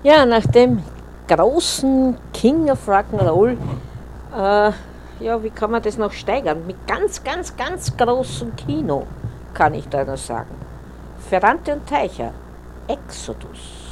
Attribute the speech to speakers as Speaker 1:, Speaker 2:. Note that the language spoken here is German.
Speaker 1: Ja, nach dem großen King of Rock'n'Roll, ja, wie kann man das noch steigern? Mit ganz, ganz, ganz großem Kino, kann ich da nur sagen. Ferrante und Teicher, Exodus.